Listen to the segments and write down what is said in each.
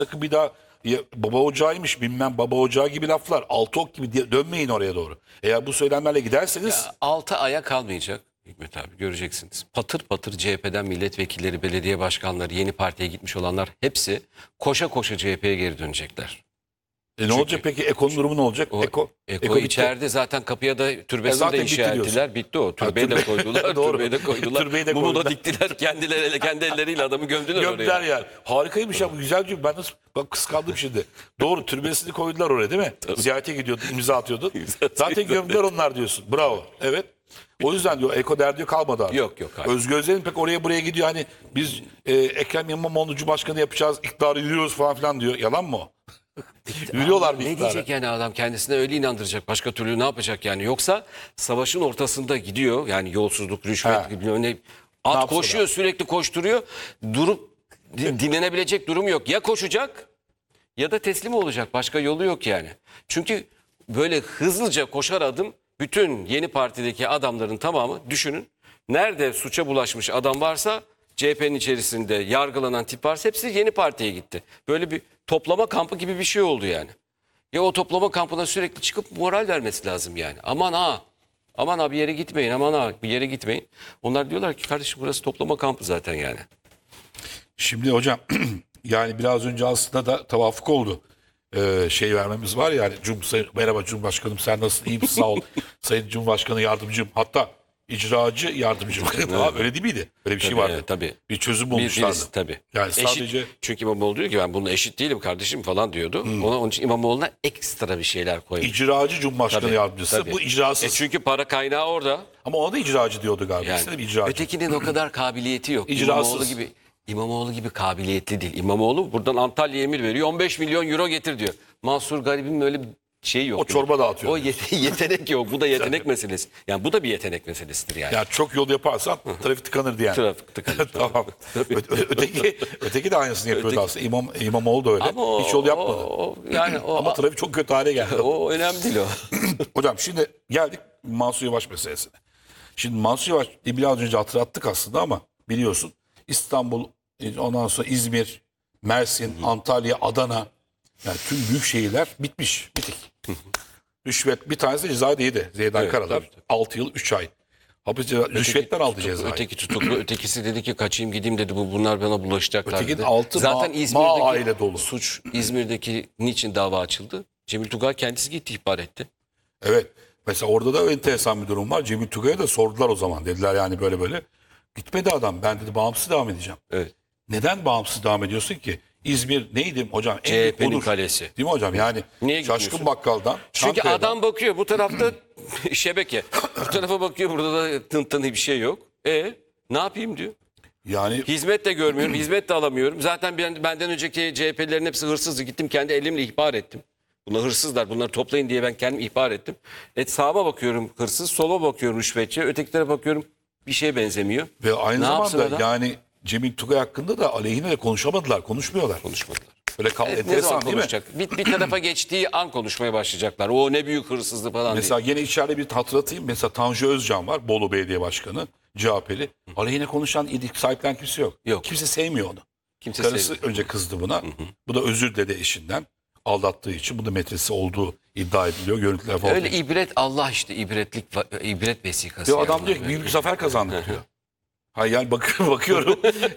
sakın bir daha baba ocağıymış bilmem baba ocağı gibi laflar. Altı ok gibi dönmeyin oraya doğru. Eğer bu söylemlerle giderseniz 6 aya kalmayacak Hikmet abi, göreceksiniz. Patır patır CHP'den milletvekilleri, belediye başkanları, yeni partiye gitmiş olanlar hepsi koşa koşa CHP'ye geri dönecekler. ne olacak peki? Eko'nun durumu ne olacak? Eko bitti. içeride zaten, kapıya da türbesini zaten de bitti inşa diyorsun. ettiler. Bitti o. Türbeyi de koydular. Doğru. Türbeyi de koydular. Türbeyi de Mumu da koydular. diktiler. Kendi elleriyle adamı gömdüler Gömler oraya. yani. Harikaymış ya bu güzel cümle. Ben nasıl bak kıskandım şimdi. Doğru, türbesini koydular oraya değil mi? Ziyarete gidiyordu, imza atıyordu. Zaten gömdüler onlar diyorsun. Bravo. Evet. O yüzden diyor Eko derdi kalmadı artık. Yok, hayır. Özgür Özel'in pek oraya buraya gidiyor. Hani biz Ekrem İmamoğlu Cumhurbaşkanı yapacağız, iktidarı yürüyoruz falan filan diyor. Yalan mı o? Yürüyorlar bir Ne iktidara. diyecek yani adam, kendisine öyle inandıracak. Başka türlü ne yapacak yani? Yoksa savaşın ortasında gidiyor. Yani yolsuzluk, rüşvet gibi ne at yapsa koşuyor, sürekli koşturuyor. Durup dinlenebilecek durum yok. Ya koşacak ya da teslim olacak. Başka yolu yok yani. Çünkü böyle hızlıca koşar adım, bütün yeni partideki adamların tamamı, düşünün. Nerede suça bulaşmış adam varsa, CHP'nin içerisinde yargılanan tip varsa hepsi yeni partiye gitti. Böyle bir toplama kampı gibi bir şey oldu yani. Ya o toplama kampına sürekli çıkıp moral vermesi lazım yani. Aman ha, aman ha bir yere gitmeyin, aman ha bir yere gitmeyin. Onlar diyorlar ki kardeşim burası toplama kampı zaten yani. Şimdi hocam yani biraz önce aslında da tevafuk oldu. Şey vermemiz var yani merhaba Cumhurbaşkanım sen nasılsın, iyi misin, sağ ol. Sayın Cumhurbaşkanı yardımcım, hatta icracı yardımcım. Öyle değil miydi? Öyle bir şey vardı. Evet, tabii. Bir çözüm bulmuşlardı. Tabii. Yani sadece Eşit, çünkü İmamoğlu diyor ki ben bununla eşit değilim kardeşim falan diyordu. Onun için İmamoğlu'na ekstra bir şeyler koymuş. icracı Cumhurbaşkanı Tabii, yardımcısı. tabii. Bu icrasız. Çünkü para kaynağı orada. Ama ona da icracı diyordu galiba. Yani, İkisi de bir icracı. ötekinin o kadar kabiliyeti yok. İcrasız. İmamoğlu gibi kabiliyetli değil. İmamoğlu buradan Antalya'ya emir veriyor. 15 milyon euro getir diyor. Mansur Garib'in öyle bir şeyi yok. O çorba dağıtıyor. O yetenek yok. Bu da yetenek meselesi. Yani bu da bir yetenek meselesidir yani. Yani çok yol yaparsan trafik tıkanırdı yani. Trafik tıkanır. Tamam. Öteki de aynısını yapıyordu aslında. İmamoğlu da öyle. Hiç yol yapmadı. Ama trafik çok kötü hale geldi. O önemli değil o. Hocam şimdi geldik Mansur Yavaş meselesine. Şimdi Mansur Yavaş biraz önce hatırlattık aslında ama biliyorsun İstanbul, ondan sonra İzmir, Mersin, Antalya, Adana, yani tüm büyük şehirler bitmiş. Bitik. Rüşvet, bir tanesi de cezayı yedi. Zeydan Evet, Karalar. tabii. 6 yıl 3 ay. Hapis rüşvetten aldı cezayı. Öteki tutuklu. Ötekisi dedi ki kaçayım gideyim dedi. Bunlar bana bulaşacaklar Ötekinin dedi. altı Zaten ma aile dolu. suç, İzmir'deki niçin dava açıldı? Cemil Tugay kendisi gitti, ihbar etti. Evet. Mesela orada da enteresan bir durum var. Cemil Tugay'a da sordular o zaman. Dediler yani böyle böyle. Gitmedi adam. Ben dedi bağımsız devam edeceğim. Evet. Neden bağımsız devam ediyorsun ki? İzmir neydi hocam? En büyük CHP'nin onur. kalesi. Değil mi hocam? Yani Niye Şaşkın gitmiyorsun? Bakkal'dan. Çünkü Çankaya'dan- adam bakıyor bu tarafta şebeke. Bu tarafa bakıyor, burada da tıntılı bir şey yok. Ne yapayım diyor. Yani Hizmet de görmüyorum, hizmet de alamıyorum. Zaten benden önceki CHP'lilerin hepsi hırsızdı. Gittim kendi elimle ihbar ettim. Bunlar hırsızlar, bunları toplayın diye ben kendim ihbar ettim. Sağıma bakıyorum hırsız, sola bakıyorum rüşvetçi, ötekilere bakıyorum bir şeye benzemiyor. ve aynı Ne yapsın zamanda adam? yani Cemil Tugay hakkında da aleyhine de konuşamadılar. Konuşmuyorlar. Konuşmadılar. Böyle Ne zaman enteresan değil mi? konuşacak? Bir tarafa geçtiği an konuşmaya başlayacaklar. O ne büyük hırsızlık falan diye. Mesela gene içeride bir hatırlatayım. Mesela Tanju Özcan var. Bolu Belediye Başkanı. CHP'li. Aleyhine konuşan, sahiplen kimse yok. Yok. Kimse sevmiyor onu. Kimse Karısı sevmiyor. önce kızdı buna. Bu da özür diledi eşinden. Aldattığı için. Bu da metresi olduğu iddia ediliyor. Görüntüler falan. Öyle ibret, Allah işte ibret vesikası. Diyor, yani adam bunlar diyor ki böyle. büyük bir zafer kazandık diyor. Hayır yani bakıyorum.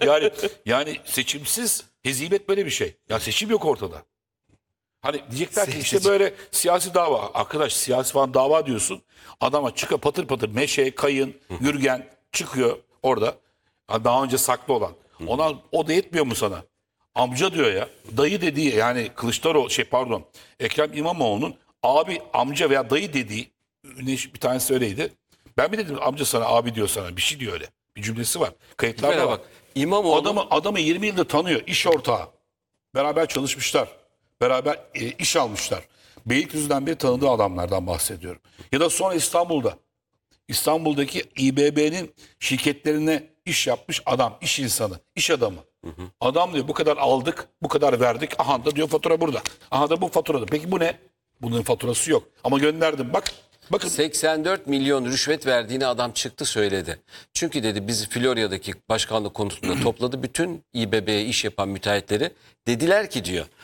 yani seçimsiz hezimet böyle bir şey. Ya seçim yok ortada. Hani diyecekler ki işte böyle siyasi dava. Arkadaş siyasi falan dava diyorsun. Adama çıkıyor patır patır meşe, kayın, yürgen çıkıyor orada. Daha önce saklı olan. O da yetmiyor mu sana? Amca diyor ya. Dayı dediği yani Kılıçdaroğlu Ekrem İmamoğlu'nun abi, amca veya dayı dediği bir tanesi öyleydi. Ben mi dedim amca sana, abi diyor sana. Bir şey diyor öyle. Bir cümlesi var. Kayıtlarda Böyle var. bak, İmamoğlu Adamı 20 yıldır tanıyor. İş ortağı. Beraber çalışmışlar. Beraber iş almışlar. Beylikdüzü'den beri tanıdığı adamlardan bahsediyorum. Ya da sonra İstanbul'daki İBB'nin şirketlerine iş yapmış adam, iş insanı, iş adamı. Adam diyor bu kadar aldık, bu kadar verdik. Aha da diyor fatura burada. Aha da bu faturada. Peki bu ne? Bunun faturası yok. Ama gönderdim bak. Bakın 84 milyon rüşvet verdiğini adam çıktı söyledi. Çünkü dedi bizi Florya'daki başkanlık konutunda topladı. Bütün İBB'ye iş yapan müteahhitleri dediler ki diyor